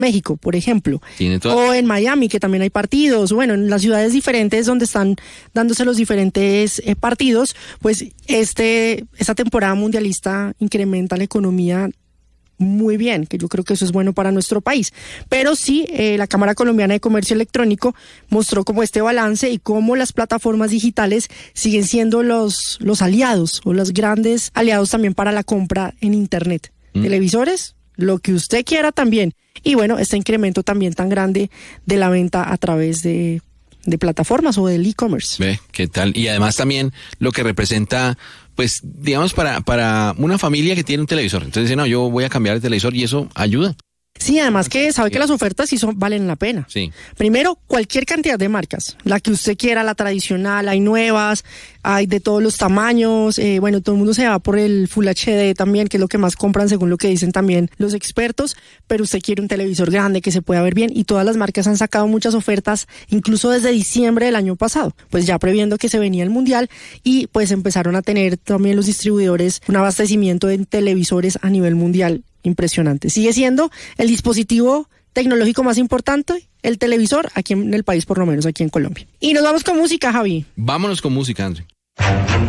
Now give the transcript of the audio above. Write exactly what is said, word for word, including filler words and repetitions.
México, por ejemplo, toda... o en Miami, que también hay partidos, bueno, en las ciudades diferentes donde están dándose los diferentes eh, partidos, pues este esta temporada mundialista incrementa la economía muy bien, que yo creo que eso es bueno para nuestro país. Pero sí, eh, la Cámara Colombiana de Comercio Electrónico mostró como este balance y cómo las plataformas digitales siguen siendo los, los aliados o los grandes aliados también para la compra en Internet. Mm. Televisores, lo que usted quiera también. Y bueno, este incremento también tan grande de la venta a través de, de plataformas o del e-commerce. Ve, ¿qué tal? Y además también lo que representa, pues, digamos, para, para una familia que tiene un televisor. Entonces dice, no, yo voy a cambiar de televisor y eso ayuda. Sí, además que sabe que las ofertas sí son, valen la pena. Sí. Primero, cualquier cantidad de marcas, la que usted quiera, la tradicional, hay nuevas, hay de todos los tamaños, eh, bueno, todo el mundo se va por el Full H D también, que es lo que más compran según lo que dicen también los expertos, pero usted quiere un televisor grande que se pueda ver bien y todas las marcas han sacado muchas ofertas, incluso desde diciembre del año pasado, pues ya previendo que se venía el Mundial y pues empezaron a tener también los distribuidores un abastecimiento de televisores a nivel mundial. Impresionante. Sigue siendo el dispositivo tecnológico más importante, el televisor, aquí en el país, por lo menos aquí en Colombia. Y nos vamos con música, Javi. Vámonos con música, André.